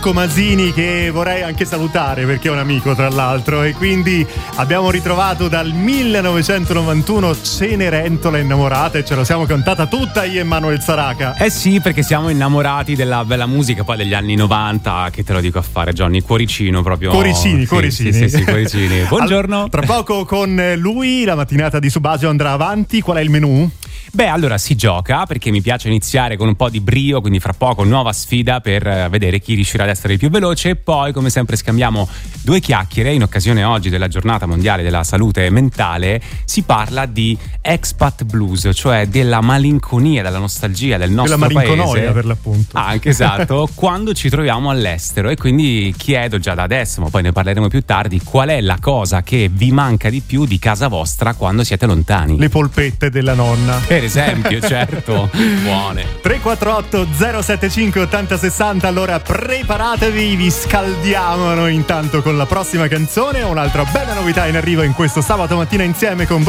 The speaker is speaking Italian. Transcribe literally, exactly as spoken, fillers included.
Masini, che vorrei anche salutare perché è un amico tra l'altro, e quindi abbiamo ritrovato dal millenovecentonovantuno Cenerentola innamorata e ce lo siamo cantata tutta io e Manuel Saraca. Eh sì, perché siamo innamorati della bella musica poi degli anni novanta, che te lo dico a fare, Johnny, cuoricino proprio. Cuoricini, sì, cuoricini. Sì, sì, sì, cuoricini. Buongiorno. Al, tra poco con lui la mattinata di Subasio andrà avanti. Qual è il menù? Beh, allora si gioca, perché mi piace iniziare con un po' di brio, quindi fra poco nuova sfida per vedere chi riuscirà ad essere il più veloce, e poi come sempre scambiamo due chiacchiere. In occasione oggi della giornata mondiale della salute mentale si parla di expat blues, cioè della malinconia, della nostalgia del nostro paese. Della malinconia paese. Per l'appunto. Ah, anche esatto, quando ci troviamo all'estero, e quindi chiedo già da adesso, ma poi ne parleremo più tardi, qual è la cosa che vi manca di più di casa vostra quando siete lontani? Le polpette della nonna. Per esempio, certo, buone. tre quattro otto zero sette cinque otto zero sei zero. Allora preparatevi, vi scaldiamo noi intanto con la prossima canzone. Un'altra bella novità in arrivo in questo sabato mattina insieme con Bruno